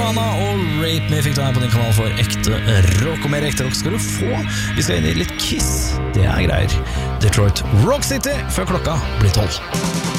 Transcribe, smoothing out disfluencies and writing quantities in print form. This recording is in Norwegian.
Nirvana og Rape Me fikk du her på din kanal for ekte rock. Og mer ekte rock skal du få. Vi skal inn i litt Kiss. Det er greier. Detroit Rock City før klokka blir 12.